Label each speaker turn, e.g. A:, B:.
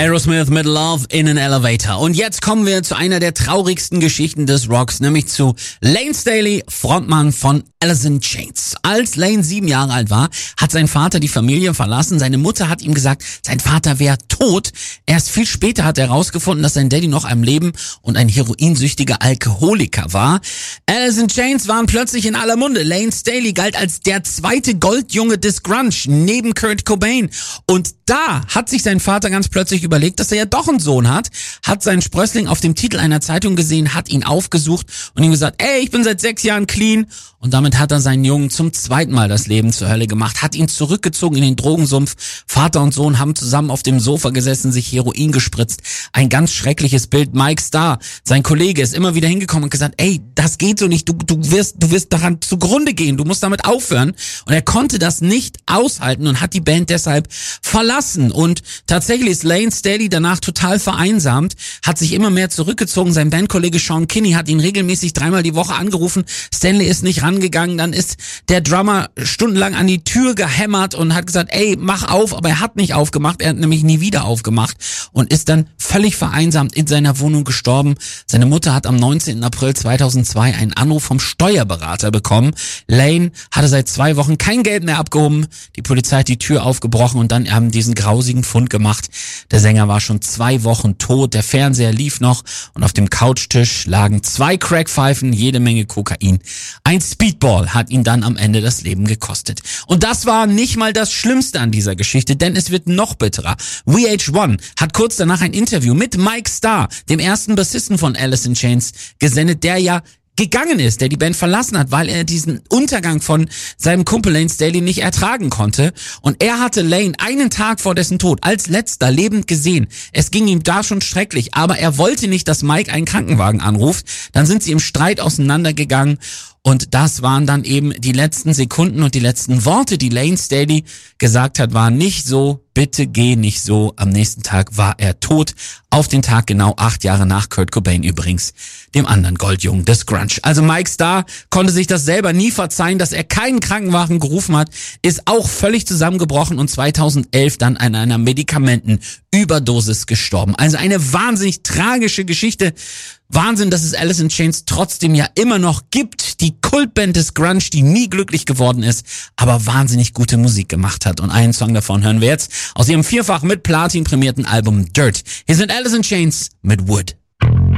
A: Aerosmith mit Love in an Elevator. Und jetzt kommen wir zu einer der traurigsten Geschichten des Rocks, nämlich zu Layne Staley, Frontmann von Alice in Chains. Als Layne 7 Jahre alt war, hat sein Vater die Familie verlassen. Seine Mutter hat ihm gesagt, sein Vater wäre tot. Erst viel später hat er herausgefunden, dass sein Daddy noch am Leben und ein heroinsüchtiger Alkoholiker war. Alice in Chains waren plötzlich in aller Munde. Layne Staley galt als der zweite Goldjunge des Grunge, neben Kurt Cobain. Und da hat sich sein Vater ganz plötzlich überlegt, dass er ja doch einen Sohn hat seinen Sprössling auf dem Titel einer Zeitung gesehen, hat ihn aufgesucht und ihm gesagt, ey, ich bin seit 6 Jahren clean. Und damit hat er seinen Jungen zum zweiten Mal das Leben zur Hölle gemacht, hat ihn zurückgezogen in den Drogensumpf. Vater und Sohn haben zusammen auf dem Sofa gesessen, sich Heroin gespritzt. Ein ganz schreckliches Bild. Mike Starr, sein Kollege, ist immer wieder hingekommen und gesagt, ey, das geht so nicht, du wirst daran zugrunde gehen, du musst damit aufhören. Und er konnte das nicht aushalten und hat die Band deshalb verlassen. Und tatsächlich ist Layne Staley danach total vereinsamt, hat sich immer mehr zurückgezogen. Sein Bandkollege Sean Kinney hat ihn regelmäßig 3-mal die Woche angerufen. Stanley ist nicht rangegangen. Dann ist der Drummer stundenlang an die Tür gehämmert und hat gesagt, ey, mach auf. Aber er hat nicht aufgemacht. Er hat nämlich nie wieder aufgemacht und ist dann völlig vereinsamt in seiner Wohnung gestorben. Seine Mutter hat am 19. April 2002 einen Anruf vom Steuerberater bekommen. Layne hatte seit 2 Wochen kein Geld mehr abgehoben. Die Polizei hat die Tür aufgebrochen und dann haben diesen grausigen Fund gemacht. Der Sänger war schon 2 Wochen tot. Der Fernseher lief noch und auf dem Couchtisch lagen 2 Crackpfeifen, jede Menge Kokain. Ein Speedball hat ihn dann am Ende das Leben gekostet. Und das war nicht mal das Schlimmste an dieser Geschichte, denn es wird noch bitterer. VH1 hat kurz danach ein Interview mit Mike Starr, dem ersten Bassisten von Alice in Chains, gesendet, der ja gegangen ist, der die Band verlassen hat, weil er diesen Untergang von seinem Kumpel Layne Staley nicht ertragen konnte. Und er hatte Layne einen Tag vor dessen Tod als letzter lebend gesehen. Es ging ihm da schon schrecklich, aber er wollte nicht, dass Mike einen Krankenwagen anruft. Dann sind sie im Streit auseinandergegangen. Und das waren dann eben die letzten Sekunden und die letzten Worte, die Layne Staley gesagt hat, waren nicht so, bitte geh nicht so. Am nächsten Tag war er tot. Auf den Tag genau 8 Jahre nach Kurt Cobain übrigens, dem anderen Goldjungen des Grunge. Also Mike Starr konnte sich das selber nie verzeihen, dass er keinen Krankenwagen gerufen hat, ist auch völlig zusammengebrochen und 2011 dann an einer Medikamentenüberdosis gestorben. Also eine wahnsinnig tragische Geschichte. Wahnsinn, dass es Alice in Chains trotzdem ja immer noch gibt. Die Kultband des Grunge, die nie glücklich geworden ist, aber wahnsinnig gute Musik gemacht hat. Und einen Song davon hören wir jetzt aus ihrem 4-fach mit Platin prämierten Album Dirt. Hier sind Alice in Chains mit Wood.